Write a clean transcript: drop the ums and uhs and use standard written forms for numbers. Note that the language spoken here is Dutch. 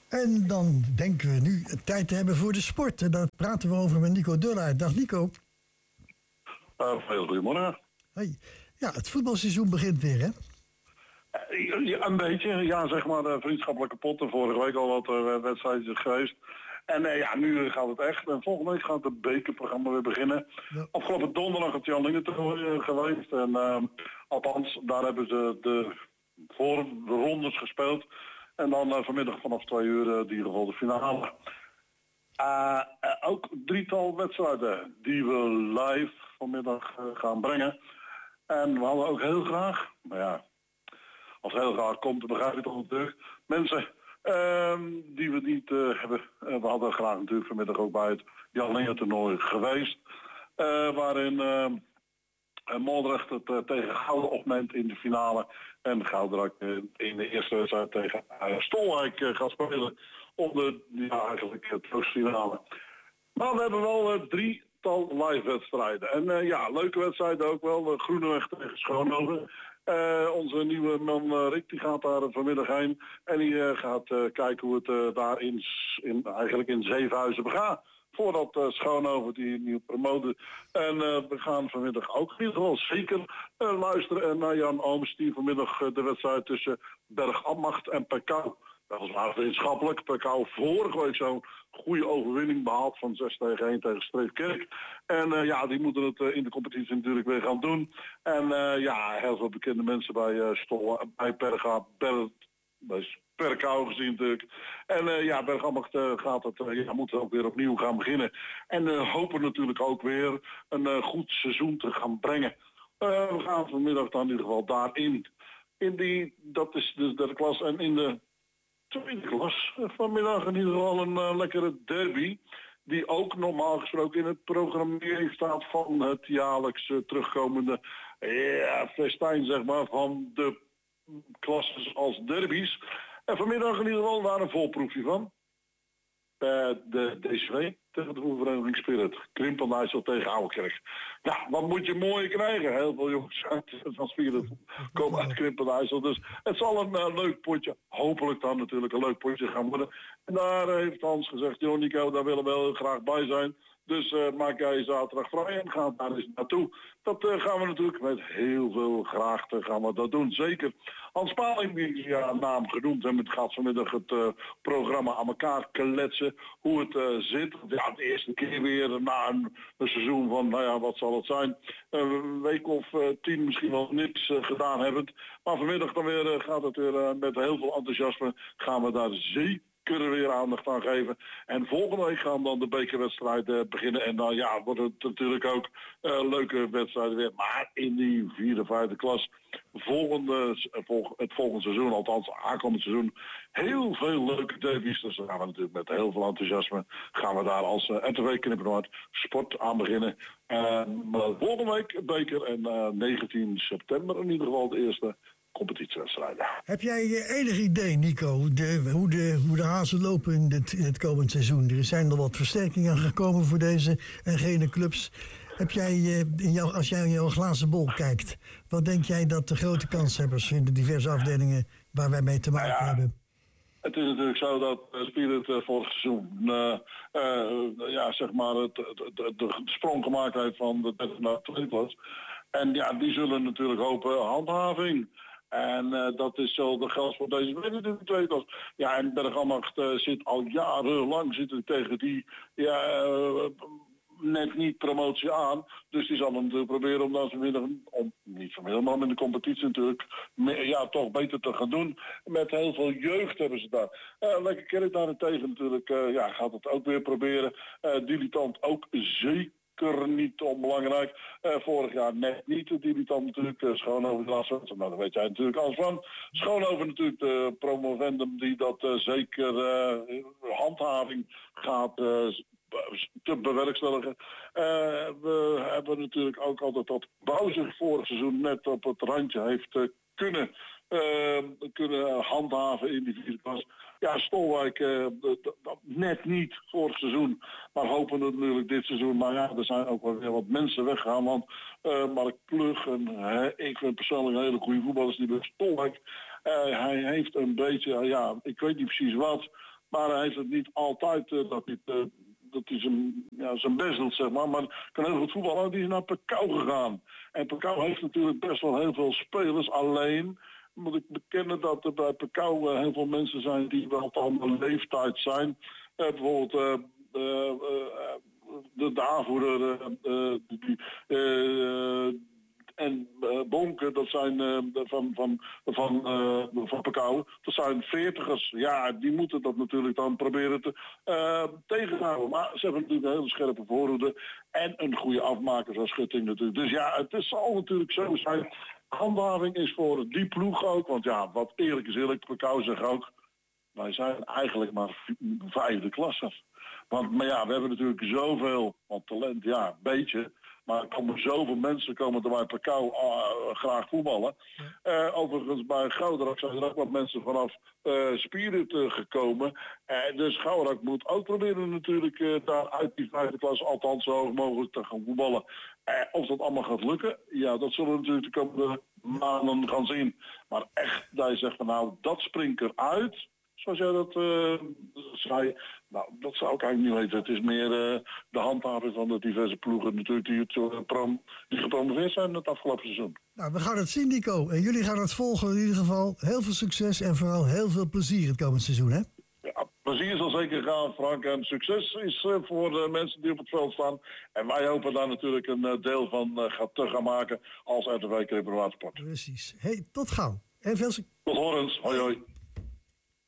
En dan denken we nu tijd te hebben voor de sport. En daar praten we over met Nico Dullaert. Dag Nico. Heel goedemorgen. Hey. Ja, het voetbalseizoen begint weer, hè? Ja, een beetje. Ja, zeg maar de vriendschappelijke potten. Vorige week al wat wedstrijdjes geweest. En nu gaat het echt. En volgende week gaat het bekerprogramma weer beginnen. Ja. Afgelopen donderdag het Jan Lingentoernooi geweest. En althans, daar hebben ze de voorrondes gespeeld. En dan vanmiddag vanaf 2 uur die gevolgde finale. Ook 3-tal wedstrijden die we live vanmiddag gaan brengen. En we hadden ook heel graag, maar ja, als heel graag komt, dan begrijp je toch natuurlijk, mensen die we niet hebben. We hadden graag natuurlijk vanmiddag ook bij het Jan Linge toernooi geweest. Waarin Moordrecht het tegen Gouden opneemt in de finale. En Goudrak in de eerste wedstrijd tegen Stolwijk gaat spelen. Om eigenlijk het troostfinale. Maar we hebben wel 3-tal live wedstrijden. En leuke wedstrijden ook wel. Groeneweg tegen Schoonhoven. Onze nieuwe man Rick die gaat daar vanmiddag heen. En die gaat kijken hoe het daar eigenlijk in Zevenhuizen begaat. Voordat Schoonhoven die nieuw promoten. En we gaan vanmiddag ook in ieder geval zeker luisteren naar Jan Ooms. Die vanmiddag de wedstrijd tussen Bergambacht en Pekau. Dat was maar vriendschappelijk. Pekau vorige week zo'n goede overwinning behaald van 6-1 tegen Streefkerk. En die moeten het in de competitie natuurlijk weer gaan doen. En heel veel bekende mensen bij bij Pekau gezien natuurlijk. En Bergambacht gaat het moeten ook weer opnieuw gaan beginnen. En hopen natuurlijk ook weer een goed seizoen te gaan brengen. We gaan vanmiddag dan in ieder geval daarin. Dat is de derde klas en in de tweede klas vanmiddag in ieder geval een lekkere derby. Die ook normaal gesproken in het programmering staat van het jaarlijks terugkomende festijn zeg maar van de klasses als derbies. En vanmiddag in ieder geval daar een volproefje van. De DCW tegen de voetbalvereniging Spirit. Krimpen IJssel tegen Oudekerk. Ja, wat moet je mooi krijgen? Heel veel jongens van Spirit komen uit Krimpen IJssel. Dus het zal een leuk potje, hopelijk dan natuurlijk een leuk potje gaan worden. En daar heeft Hans gezegd, joh Nico, daar willen we heel graag bij zijn. Dus maak jij zaterdag vrij en ga daar eens naartoe. Dat gaan we natuurlijk met heel veel graagte gaan we dat doen. Zeker Hans Paling, die naam genoemd en het gaat vanmiddag het programma aan elkaar kletsen. Hoe het zit. Ja, de eerste keer weer na een seizoen van, wat zal het zijn? Een week of 10 misschien wel niks gedaan hebben. Maar vanmiddag dan weer gaat het weer met heel veel enthousiasme. Gaan we daar zeker weer aandacht aan geven. En volgende week gaan dan de bekerwedstrijden beginnen. En dan worden het natuurlijk ook leuke wedstrijden weer. Maar in die 4e, 5e klas het volgende seizoen, althans aankomend seizoen, heel veel leuke derbies. Dus dan gaan we natuurlijk met heel veel enthousiasme gaan we daar als RTV Knippenhoort sport aan beginnen. Maar volgende week beker en 19 september in ieder geval de eerste competitiewedstrijden. Heb jij enig idee, Nico, hoe de hazen lopen in het komend seizoen? Er zijn er wat versterkingen gekomen voor deze en gene clubs. Heb jij, als jij in jouw glazen bol kijkt, wat denk jij dat de grote kanshebbers in de diverse afdelingen waar wij mee te maken hebben? Het is natuurlijk zo dat Spirit vorig seizoen zeg maar de sprong gemaakt heeft van de derde naar de tweede klas. En die zullen natuurlijk hopen handhaving. En dat is zo de geld voor deze wedstrijd in de tweede klas. Ja, en Bergambacht zit al jarenlang tegen die net niet promotie aan. Dus die zal natuurlijk proberen om dan niet vanmiddag, maar in de competitie natuurlijk toch beter te gaan doen. Met heel veel jeugd hebben ze daar. Lekker Kerk daarentegen natuurlijk gaat het ook weer proberen. Dilettant ook zeker niet onbelangrijk. Vorig jaar net niet de dilettant natuurlijk. Schoonhoven de laatste wedstrijd. Nou, daar weet jij natuurlijk alles van. Schoonhoven natuurlijk de promovendum die dat zeker handhaving gaat te bewerkstelligen. We hebben natuurlijk ook altijd dat Bouwzer vorig seizoen net op het randje heeft kunnen handhaven in die 4e klas. Ja, Stolwijk net niet vorig seizoen, maar hopen natuurlijk dit seizoen. Maar er zijn ook wel weer wat mensen weggegaan, want Mark Plug, ik vind persoonlijk een hele goede voetballer, die bij Stolwijk. Hij heeft een beetje, ik weet niet precies wat, Maar hij heeft het niet altijd dat hij zijn best doet, zeg maar. Maar kan heel goed voetballen. Die is naar Pekau gegaan. En Pekau heeft natuurlijk best wel heel veel spelers. Alleen moet ik bekennen dat er bij Pekau heel veel mensen zijn die wel van de leeftijd zijn. Bijvoorbeeld de aanvoerder en Bonke, dat zijn van Pekau, dat zijn 40ers. Ja, die moeten dat natuurlijk dan proberen te tegenhouden. Maar ze hebben natuurlijk een hele scherpe voorhoede en een goede afmaker zoals Schutting natuurlijk. Dus ja, het zal natuurlijk zo zijn. Handhaving is voor die ploeg ook, want ja, wat eerlijk is eerlijk, Pekau zegt ook, wij zijn eigenlijk maar 5e klasse. Maar ja, we hebben natuurlijk zoveel talent, ja, een beetje. Maar er komen zoveel mensen er bij Pekau graag voetballen. Overigens bij Gouderak zijn er ook wat mensen vanaf Spirit gekomen. Dus Gouderak moet ook proberen natuurlijk daar uit die 5e klas althans zo hoog mogelijk te gaan voetballen. Of dat allemaal gaat lukken, ja, dat zullen we natuurlijk de komende maanden gaan zien. Maar echt, dat je zegt van nou, dat springt eruit. Zoals jij dat zei, nou, dat zou ik eigenlijk niet weten. Het is meer de handhaving van de diverse ploegen natuurlijk die gepromoveerd zijn het afgelopen seizoen. Nou, we gaan het zien, Nico. En jullie gaan het volgen in ieder geval. Heel veel succes en vooral heel veel plezier het komend seizoen, hè? Ja, plezier zal zeker gaan, Frank. En succes is voor de mensen die op het veld staan. En wij hopen daar natuurlijk een deel van te gaan maken als RTV Crepen Watersport. Precies. Hey, tot gauw. En veel succes. Tot horens. Hoi hoi.